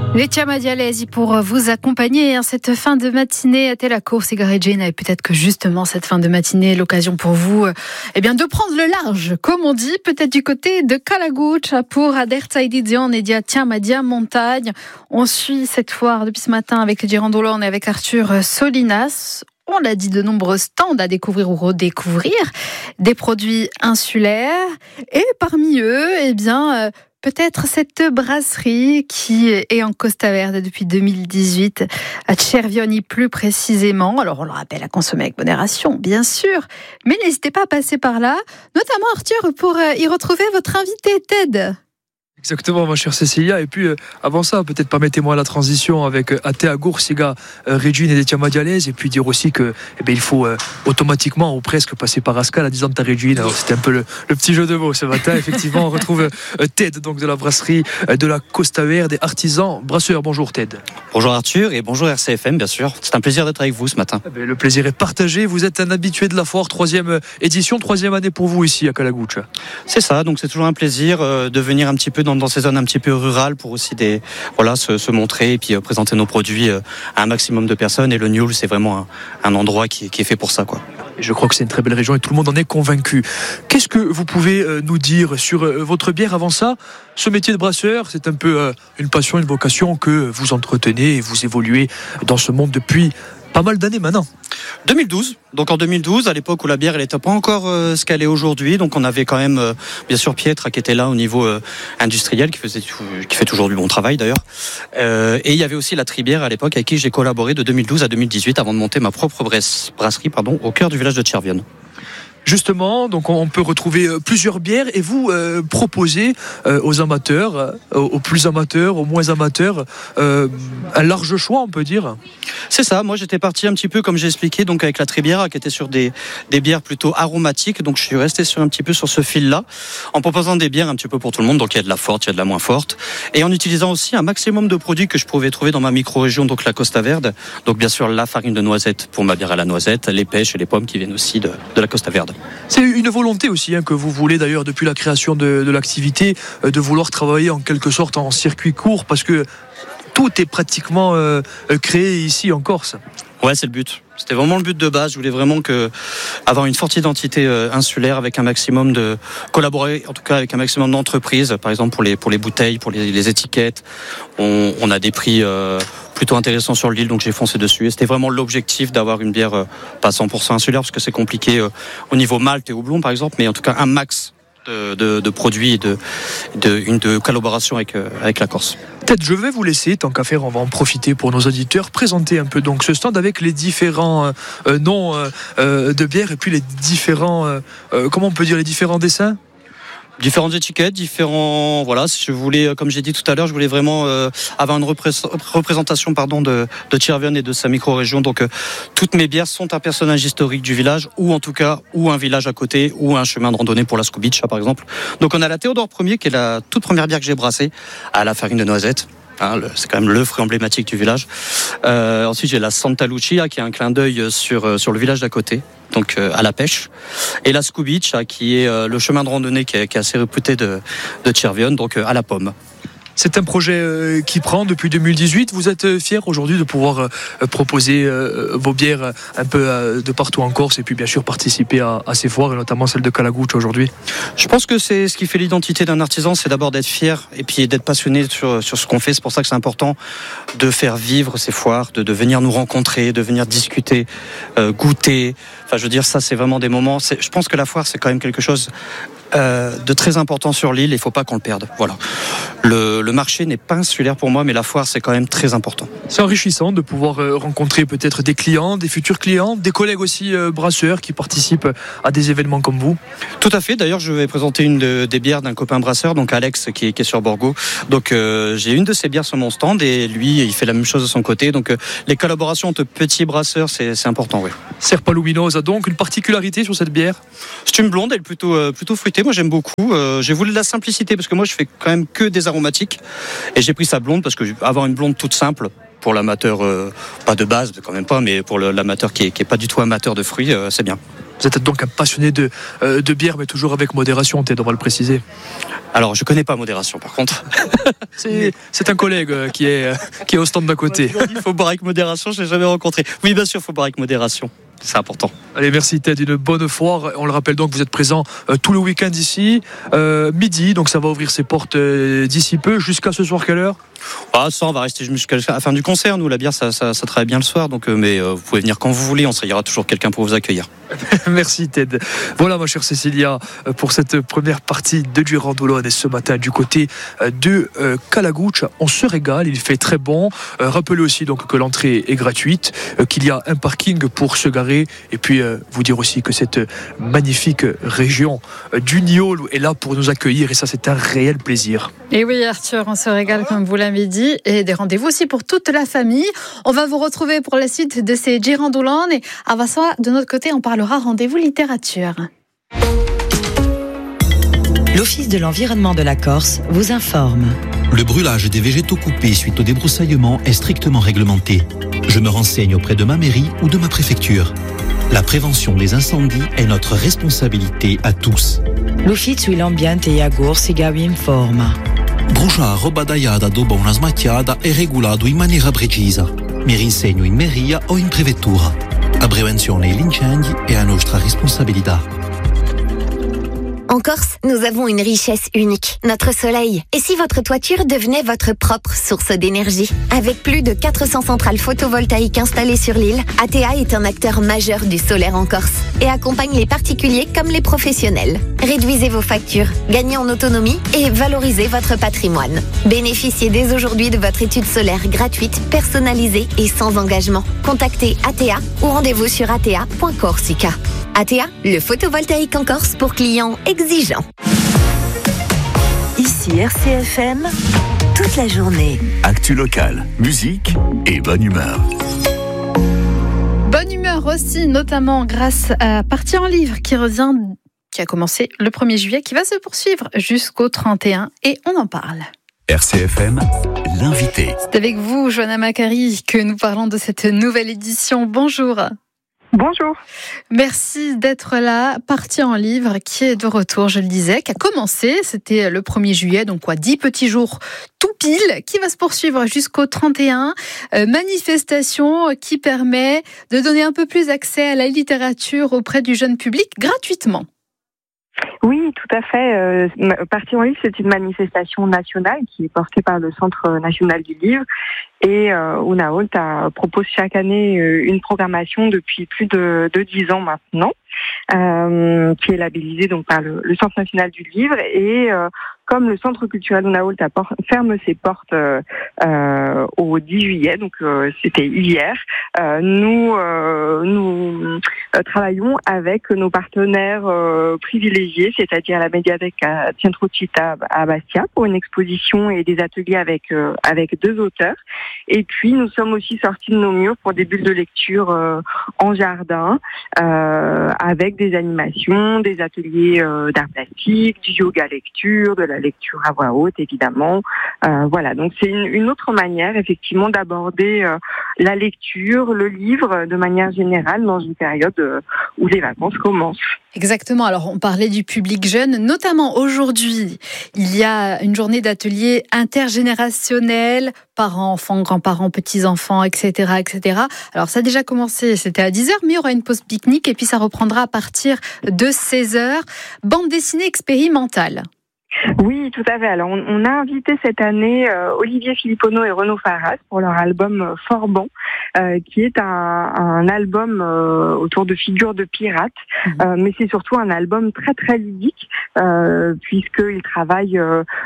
Letia Madialesi pour vous accompagner en cette fin de matinée à la course Regina, et peut-être que justement cette fin de matinée est l'occasion pour vous de prendre le large, comme on dit, peut-être du côté de Kalaguch pour Adertsaïdizion et Diatia Madia Montagne. On suit cette foire depuis ce matin avec Girandolone et avec Arthur Solinas. On l'a dit, de nombreux stands à découvrir ou redécouvrir, des produits insulaires et parmi eux, peut-être cette brasserie qui est en Costa Verde depuis 2018, à Cervioni plus précisément. Alors on le rappelle, à consommer avec modération, bien sûr, mais n'hésitez pas à passer par là, notamment Arthur, pour y retrouver votre invité Ted. Exactement, ma chère Cécilia. Et puis, avant ça, peut-être permettez-moi la transition avec Atea Goursiga, Regina et Letia Madialesi, et puis dire aussi que, il faut automatiquement ou presque passer par Ascal à 10 ans de ta Regina. Alors, c'était un peu le petit jeu de mots ce matin. Effectivement, on retrouve Ted, donc de la brasserie de la Costa Verde, artisan brasseur. Bonjour Ted. Bonjour Arthur et bonjour RCFM, bien sûr. C'est un plaisir d'être avec vous ce matin. Le plaisir est partagé. Vous êtes un habitué de la foire, 3e édition, 3e année pour vous ici à Kalaguch. C'est ça, donc c'est toujours un plaisir de venir un petit peu dans ces zones un petit peu rurales pour aussi se montrer et puis présenter nos produits à un maximum de personnes. Et le Nioul, c'est vraiment un endroit qui est fait pour ça, quoi. Je crois que c'est une très belle région et tout le monde en est convaincu. Qu'est-ce que vous pouvez nous dire sur votre bière avant ça? Ce métier de brasseur, c'est un peu une passion, une vocation que vous entretenez et vous évoluez dans ce monde depuis pas mal d'années maintenant. 2012. Donc en 2012, à l'époque où la bière elle n'était pas encore ce qu'elle est aujourd'hui, donc on avait quand même bien sûr Pietra qui était là au niveau industriel, qui fait toujours du bon travail d'ailleurs. Et il y avait aussi la Tribière à l'époque avec qui j'ai collaboré de 2012 à 2018 avant de monter ma propre brasserie au cœur du village de Cervioni. Justement, donc on peut retrouver plusieurs bières et vous proposez aux amateurs, aux plus amateurs, aux moins amateurs, un large choix, on peut dire. C'est ça, moi j'étais parti un petit peu comme j'ai expliqué, donc avec la Tribière qui était sur des bières plutôt aromatiques, donc je suis resté un petit peu sur ce fil-là, en proposant des bières un petit peu pour tout le monde, donc il y a de la forte, il y a de la moins forte, et en utilisant aussi un maximum de produits que je pouvais trouver dans ma micro-région, donc la Costa Verde, donc bien sûr la farine de noisette pour ma bière à la noisette, les pêches et les pommes qui viennent aussi de la Costa Verde. C'est une volonté aussi que vous voulez d'ailleurs depuis la création de l'activité, de vouloir travailler en quelque sorte en circuit court, parce que tout est pratiquement créé ici en Corse. Ouais, c'est le but. C'était vraiment le but de base. Je voulais vraiment avoir une forte identité insulaire avec un maximum de collaborer, en tout cas avec un maximum d'entreprises. Par exemple pour les bouteilles, pour les étiquettes, on a des prix plutôt intéressants sur l'île, donc j'ai foncé dessus. Et c'était vraiment l'objectif d'avoir une bière pas 100% insulaire, parce que c'est compliqué au niveau malt et houblon par exemple, mais en tout cas un max de produits et de collaboration avec la Corse. Peut-être je vais vous laisser, tant qu'à faire, on va en profiter pour nos auditeurs, présenter un peu donc ce stand avec les différents noms de bières et puis les différents, comment on peut dire, les différents dessins? Différentes étiquettes, si je voulais, comme j'ai dit tout à l'heure, je voulais vraiment avoir une représentation de Cervioni et de sa micro-région. Donc toutes mes bières sont un personnage historique du village, ou en tout cas, ou un village à côté, ou un chemin de randonnée pour la Skubica par exemple. Donc on a la Théodore Ier, qui est la toute première bière que j'ai brassée, à la farine de noisette. C'est quand même le fruit emblématique du village. Ensuite, j'ai la Santa Lucia, qui est un clin d'œil sur le village d'à côté, donc à la pêche. Et la Skubica, qui est le chemin de randonnée qui est assez réputé de Cervioni, donc à la pomme. C'est un projet qui prend depuis 2018. Vous êtes fiers aujourd'hui de pouvoir proposer vos bières un peu de partout en Corse et puis bien sûr participer à ces foires et notamment celle de Kalaguch aujourd'hui? Je pense que c'est ce qui fait l'identité d'un artisan, c'est d'abord d'être fier et puis d'être passionné sur ce qu'on fait. C'est pour ça que c'est important de faire vivre ces foires, de venir nous rencontrer, de venir discuter, goûter. Enfin, je veux dire, ça c'est vraiment des moments. Je pense que la foire c'est quand même quelque chose de très important sur l'île, il ne faut pas qu'on le perde. Voilà. Le marché n'est pas insulaire pour moi, mais la foire c'est quand même très important. C'est enrichissant de pouvoir rencontrer peut-être des clients, des futurs clients, des collègues aussi brasseurs qui participent à des événements comme vous. Tout à fait, d'ailleurs je vais présenter une des bières d'un copain brasseur, donc Alex qui est sur Borgo. Donc j'ai une de ses bières sur mon stand et lui il fait la même chose de son côté. Donc les collaborations entre petits brasseurs c'est important, oui. Serpa Luminosa, donc une particularité sur cette bière? C'est une blonde, elle est plutôt fruitée. Moi j'aime beaucoup. J'ai voulu de la simplicité parce que moi je fais quand même que des aromatiques et j'ai pris sa blonde parce que avoir une blonde toute simple pour l'amateur, pas de base quand même pas, mais pour l'amateur qui est pas du tout amateur de fruits, c'est bien. Vous êtes donc un passionné de bière, mais toujours avec modération, Ted, on va le préciser. Alors, je connais pas modération, par contre. C'est un collègue qui est au stand d'à côté. Il faut boire avec modération, je l'ai jamais rencontré. Oui, bien sûr, il faut boire avec modération. C'est important. Allez, merci Ted, une bonne foire. On le rappelle donc, vous êtes présent tout le week-end ici, midi, donc ça va ouvrir ses portes d'ici peu. Jusqu'à ce soir, quelle heure ? Ça, on va rester jusqu'à la fin du concert. Nous, la bière, ça travaille bien le soir. Donc, mais vous pouvez venir quand vous voulez. Il y aura toujours quelqu'un pour vous accueillir. Merci Ted. Voilà ma chère Cécilia pour cette première partie de Girandolone et ce matin du côté de Calagouche. On se régale, il fait très bon. Rappelez aussi donc que l'entrée est gratuite, qu'il y a un parking pour se garer et puis vous dire aussi que cette magnifique région du Niol est là pour nous accueillir et ça c'est un réel plaisir. Et oui Arthur, on se régale comme vous l'avez dit et des rendez-vous aussi pour toute la famille. On va vous retrouver pour la suite de ces Girandolone et avant ça, de notre côté, on parlera rendez-vous littérature. L'Office de l'environnement de la Corse vous informe. Le brûlage des végétaux coupés suite au débroussaillement est strictement réglementé. Je me renseigne auprès de ma mairie ou de ma préfecture. La prévention des incendies est notre responsabilité à tous. L'Ufficio l'ambiente e agorsiga vi informa. Bruciare roba tagliata dopo una smacchiata è regolato in maniera precisa. Mi rinsegno in mairia o in prefettura. La prevenzione degli incendi è a nostra responsabilità. En Corse, nous avons une richesse unique, notre soleil. Et si votre toiture devenait votre propre source d'énergie ? Avec plus de 400 centrales photovoltaïques installées sur l'île, ATEA est un acteur majeur du solaire en Corse et accompagne les particuliers comme les professionnels. Réduisez vos factures, gagnez en autonomie et valorisez votre patrimoine. Bénéficiez dès aujourd'hui de votre étude solaire gratuite, personnalisée et sans engagement. Contactez ATEA ou rendez-vous sur atea.corsica. ATEA, le photovoltaïque en Corse pour clients exigeants. Ici RCFM, toute la journée. Actu locale, musique et bonne humeur. Bonne humeur aussi, notamment grâce à Partie en livre qui a commencé le 1er juillet, qui va se poursuivre jusqu'au 31 et on en parle. RCFM, l'invité. C'est avec vous, Joanna Macari, que nous parlons de cette nouvelle édition. Bonjour. Bonjour. Merci d'être là. Partie en livre qui est de retour, je le disais, qui a commencé, c'était le 1er juillet, donc 10 petits jours tout pile, qui va se poursuivre jusqu'au 31. Manifestation qui permet de donner un peu plus accès à la littérature auprès du jeune public gratuitement. Oui, tout à fait. Partie en livre, c'est une manifestation nationale qui est portée par le Centre national du livre. Et Unaolt propose chaque année une programmation depuis plus de 10 ans maintenant, qui est labellisée donc par le Centre national du livre. Et comme le Centre culturel Unaolt ferme ses portes au 10 juillet, donc c'était hier, nous travaillons avec nos partenaires privilégiés, c'est-à-dire la médiathèque Centro Città à Bastia, pour une exposition et des ateliers avec 2 auteurs. Et puis nous sommes aussi sortis de nos murs pour des bulles de lecture en jardin, avec des animations, des ateliers d'art plastique, du yoga lecture, de la lecture à voix haute évidemment. Voilà, donc c'est une autre manière effectivement d'aborder la lecture, le livre de manière générale dans une période où les vacances commencent. Exactement, alors on parlait du public jeune, notamment aujourd'hui, il y a une journée d'atelier intergénérationnel, parents, enfants, grands-parents, petits-enfants, etc., etc. Alors ça a déjà commencé, c'était à 10h, mais il y aura une pause pique-nique et puis ça reprendra à partir de 16h. Bande dessinée expérimentale. Oui, tout à fait. Alors, on a invité cette année Olivier Filippono et Renaud Farras pour leur album Forban, qui est un album autour de figures de pirates, mais c'est surtout un album très très ludique, puisqu'ils travaillent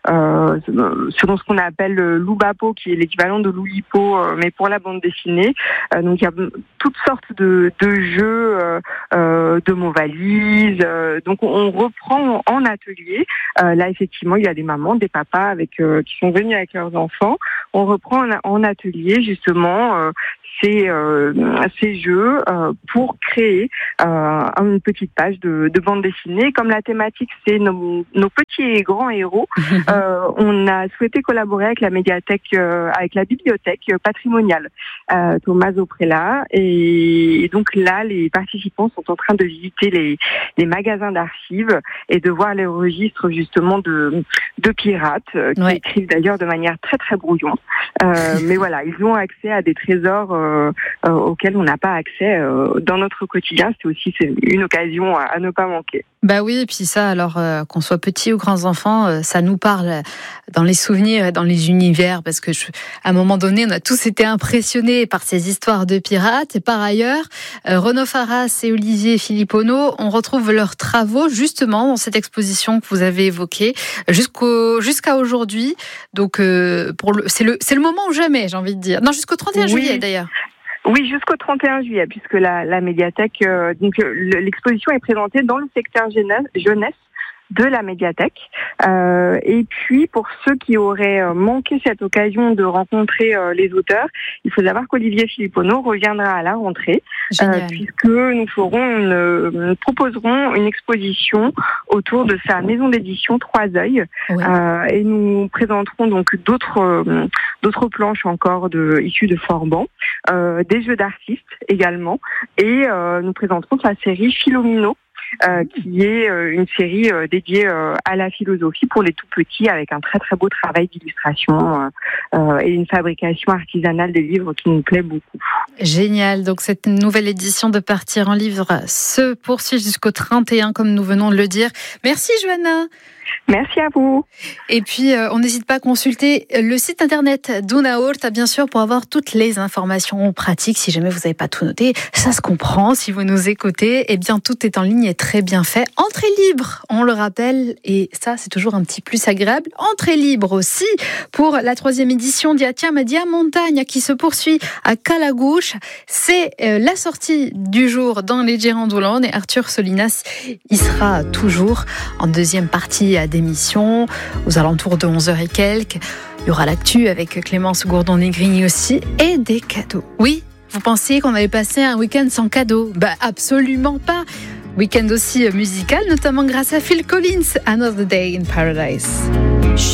selon ce qu'on appelle Loubapo, qui est l'équivalent de Loulipo, mais pour la bande dessinée. Donc, il y a toutes sortes de jeux, de mots valises. Donc, on reprend en atelier. Là, effectivement, il y a des mamans, des papas qui sont venus avec leurs enfants. On reprend en atelier justement ces jeux pour créer une petite page de bande dessinée. Comme la thématique, c'est nos petits et grands héros, on a souhaité collaborer avec la médiathèque, avec la bibliothèque patrimoniale Tommaso Prella. Et donc là, les participants sont en train de visiter les magasins d'archives et de voir les registres justement de pirates qui écrivent d'ailleurs de manière très très brouillon. Mais voilà, ils ont accès à des trésors auxquels on n'a pas accès dans notre quotidien. C'est une occasion à ne pas manquer. Bah oui, et puis ça, alors qu'on soit petits ou grands enfants, ça nous parle dans les souvenirs, dans les univers, parce que à un moment donné, on a tous été impressionnés par ces histoires de pirates. Et par ailleurs, Renaud Farras et Olivier Filippono, on retrouve leurs travaux justement dans cette exposition que vous avez évoquée jusqu'à aujourd'hui. Donc c'est le moment ou jamais, j'ai envie de dire. Non, jusqu'au 31 juillet d'ailleurs. Oui, jusqu'au 31 juillet, puisque la médiathèque, l'exposition est présentée dans le secteur jeunesse de la médiathèque. Et puis, pour ceux qui auraient manqué cette occasion de rencontrer les auteurs, il faut savoir qu'Olivier Filippono reviendra à la rentrée, puisque nous proposerons une exposition autour de sa maison d'édition Trois Œils, et nous présenterons donc d'autres planches encore issues de Forban, des jeux d'artistes également, et nous présenterons sa série Philomino, qui est une série dédiée à la philosophie pour les tout petits, avec un très très beau travail d'illustration et une fabrication artisanale des livres qui nous plaît beaucoup. Génial, donc cette nouvelle édition de Partir en livre se poursuit jusqu'au 31 comme nous venons de le dire. Merci Johanna. Merci à vous. Et puis, on n'hésite pas à consulter le site internet d'Unaorta, bien sûr, pour avoir toutes les informations pratiques. Si jamais vous n'avez pas tout noté, ça se comprend. Si vous nous écoutez, eh bien, tout est en ligne et très bien fait. Entrée libre, on le rappelle, et ça, c'est toujours un petit plus agréable. Entrée libre aussi pour la 3e édition d'Yatia Madia Montagne qui se poursuit à Calagouche. C'est la sortie du jour dans les Girandolone et Arthur Solinas y sera toujours en deuxième partie d'émission aux alentours de 11h et quelques. Il y aura l'actu avec Clémence Gourdon-Negrini aussi et des cadeaux. Oui, vous pensiez qu'on avait passé un week-end sans cadeaux? Bah absolument pas. Week-end aussi musical, notamment grâce à Phil Collins, Another Day in Paradise.